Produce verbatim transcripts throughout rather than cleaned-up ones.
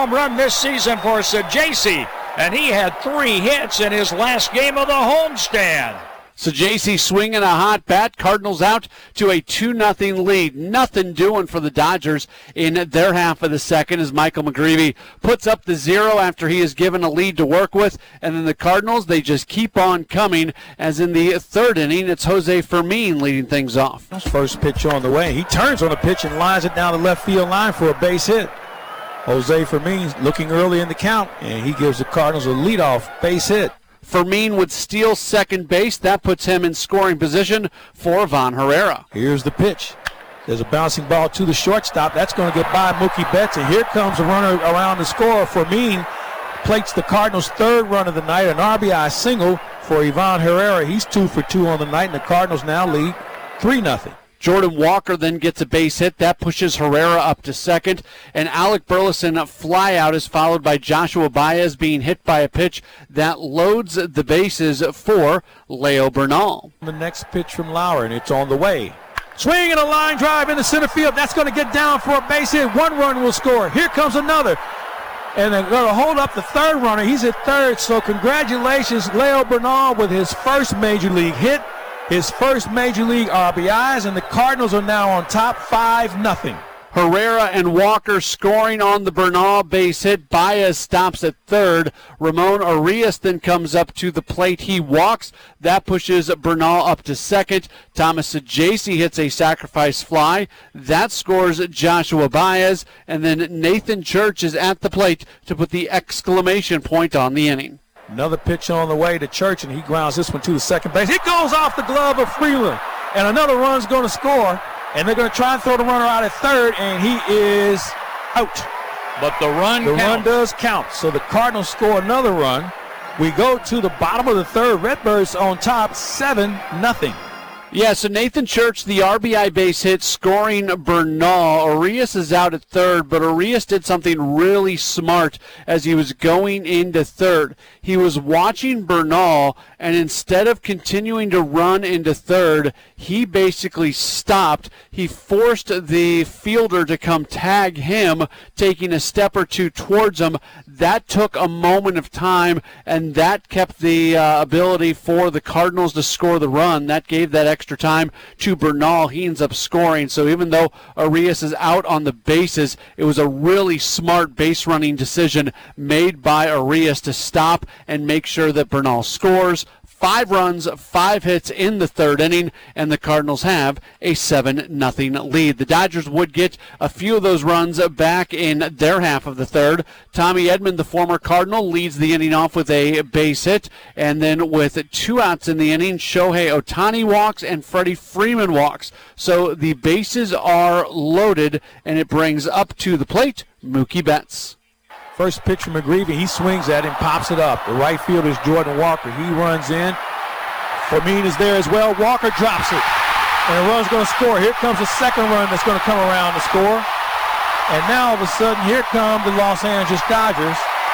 home run this season for Sajacy, and he had three hits in his last game of the homestand. Sajacy swinging a hot bat. Cardinals out to a two nothing lead. Nothing doing for the Dodgers in their half of the second as Michael McGreevy puts up the zero after he is given a lead to work with. And then the Cardinals, they just keep on coming, as in the third inning, it's Jose Fermin leading things off. First pitch on the way. He turns on the pitch and lines it down the left field line for a base hit. Jose Fermin looking early in the count, and he gives the Cardinals a leadoff base hit. Fermin would steal second base. That puts him in scoring position for Ivan Herrera. Here's the pitch. There's a bouncing ball to the shortstop. That's going to get by Mookie Betts, and here comes a runner around the score. Fermin plates the Cardinals' third run of the night, an R B I single for Ivan Herrera. He's two for two on the night, and the Cardinals now lead three nothing. Jordan Walker then gets a base hit. That pushes Herrera up to second. And Alec Burleson flyout is followed by Joshua Baez being hit by a pitch that loads the bases for Leo Bernal. The next pitch from Lauer, and it's on the way. Swing and a line drive into center field. That's going to get down for a base hit. One run will score. Here comes another. And they're going to hold up the third runner. He's at third, so congratulations, Leo Bernal, with his first major league hit. His first major league R B Is, and the Cardinals are now on top five nothing. Herrera and Walker scoring on the Bernal base hit. Baez stops at third. Ramon Arias then comes up to the plate. He walks. That pushes Bernal up to second. Thomas Sajacy hits a sacrifice fly. That scores Joshua Baez. And then Nathan Church is at the plate to put the exclamation point on the inning. Another pitch on the way to Church, and he grounds this one to the second base. It goes off the glove of Freeland, and another run's going to score, and they're going to try and throw the runner out at third, and he is out. But the run The counts. run does count, so the Cardinals score another run. We go to the bottom of the third. Redbirds on top, seven nothing. Yeah, so Nathan Church, the R B I base hit, scoring Bernal. Arias is out at third, but Arias did something really smart as he was going into third. He was watching Bernal, and instead of continuing to run into third, he basically stopped. He forced the fielder to come tag him, taking a step or two towards him. That took a moment of time, and that kept the uh, ability for the Cardinals to score the run. That gave that extra time to Bernal. He ends up scoring. So even though Arias is out on the bases, it was a really smart base running decision made by Arias to stop and make sure that Bernal scores. Five runs, five hits in the third inning, and the Cardinals have a seven nothing lead. The Dodgers would get a few of those runs back in their half of the third. Tommy Edman, the former Cardinal, leads the inning off with a base hit, and then with two outs in the inning, Shohei Ohtani walks and Freddie Freeman walks. So the bases are loaded, and it brings up to the plate Mookie Betts. First pitch from McGreevy, he swings at him, pops it up. The right fielder is Jordan Walker. He runs in. Fermin is there as well. Walker drops it. And the run's going to score. Here comes the second run that's going to come around to score. And now all of a sudden, here come the Los Angeles Dodgers.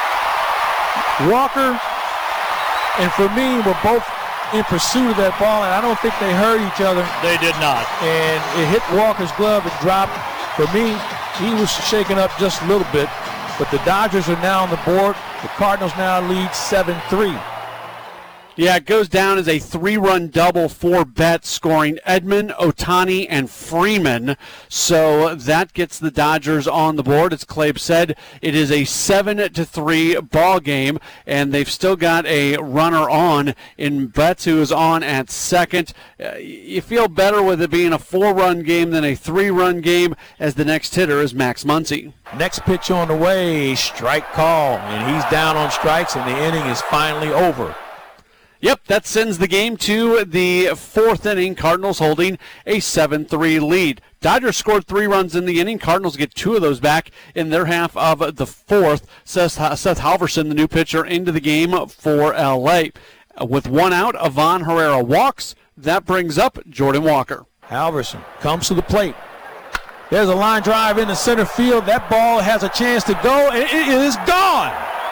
Walker and Fermin were both in pursuit of that ball, and I don't think they hurt each other. They did not. And it hit Walker's glove and dropped. Fermin, he was shaken up just a little bit. But the Dodgers are now on the board. The Cardinals now lead seven three. Yeah, it goes down as a three-run double for Betts, scoring Edman, Ohtani, and Freeman. So that gets the Dodgers on the board. As Clabe said, it is a seven to three ball game, and they've still got a runner on in Betts, who is on at second. Uh, you feel better with it being a four-run game than a three-run game, as the next hitter is Max Muncy. Next pitch on the way, strike call, and he's down on strikes, and the inning is finally over. Yep, that sends the game to the fourth inning. Cardinals holding a seven three lead. Dodgers scored three runs in the inning. Cardinals get two of those back in their half of the fourth. Seth, Seth Halverson, the new pitcher, into the game for L A. With one out, Ivan Herrera walks. That brings up Jordan Walker. Halverson comes to the plate. There's a line drive into center field. That ball has a chance to go, and it is gone.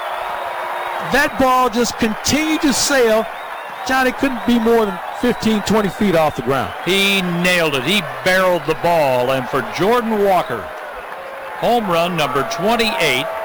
That ball just continued to sail. Johnny couldn't be more than fifteen, twenty feet off the ground. He nailed it. He barreled the ball. And for Jordan Walker, home run number twenty-eight,